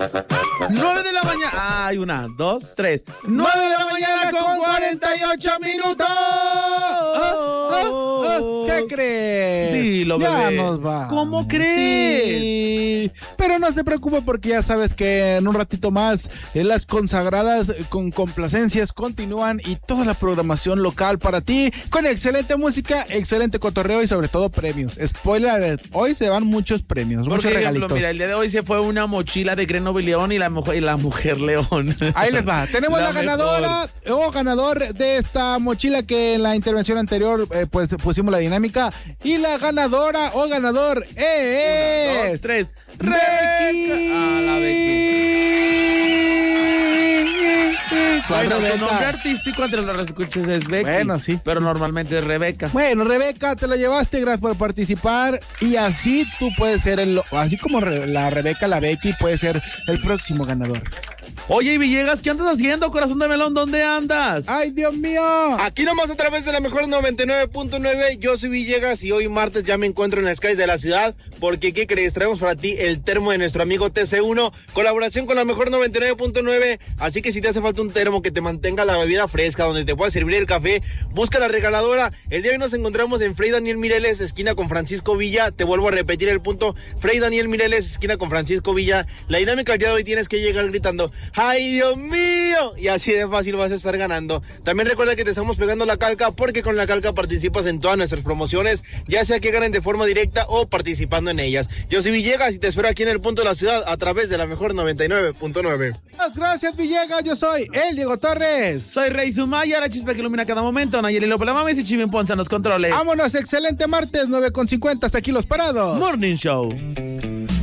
9 de la mañana. Ay, 1, 2, 3. 9 de la mañana con 48 minutos. ¿Qué crees? Dilo, ya bebé. Nos va. ¿Cómo crees? Sí. Pero no se preocupe porque ya sabes que en un ratito más las consagradas con complacencias continúan y toda la programación local para ti con excelente música, excelente cotorreo y sobre todo premios. Spoiler alert, hoy se van muchos premios, Por muchos ejemplo, regalitos. mira, el día de hoy se fue una mochila de Grenoble León y la mujer León. Ahí les va. Tenemos la ganadora o ganador de esta mochila que en la intervención anterior pues pusimos la dinámica. Y la ganadora o ganador es... 1, 2, 3. Becky. Ah, la Becky. Bueno, su Rebeca. nombre artístico entre los escuches es Becky. Bueno, sí. Pero normalmente es Rebeca. Bueno, Rebeca, te la llevaste, gracias por participar. Y así tú puedes ser así como la Rebeca, la Becky, puede ser el próximo ganador. Oye, Villegas, ¿qué andas haciendo, corazón de melón? ¿Dónde andas? ¡Ay, Dios mío! Aquí nomás a través de la mejor 99.9, yo soy Villegas y hoy martes ya me encuentro en las calles de la ciudad porque, ¿qué crees? Traemos para ti el termo de nuestro amigo TC1, colaboración con la mejor 99.9, así que si te hace falta un termo que te mantenga la bebida fresca, donde te pueda servir el café, busca la regaladora. El día de hoy nos encontramos en Fray Daniel Mireles, esquina con Francisco Villa, te vuelvo a repetir el punto, Fray Daniel Mireles, esquina con Francisco Villa. La dinámica del día de hoy tienes que llegar gritando, ¡ay, Dios mío! Y así de fácil vas a estar ganando. También recuerda que te estamos pegando la calca porque con la calca participas en todas nuestras promociones, ya sea que ganen de forma directa o participando en ellas. Yo soy Villegas y te espero aquí en el punto de la ciudad a través de la mejor 99.9. Gracias, Villegas. Yo soy el Diego Torres. Soy Rey Sumaya, la chispa que ilumina cada momento. Nayeli López, la mames y Chimín Ponce en los controles. Vámonos, excelente martes, 9:50. Hasta aquí los parados. Morning Show.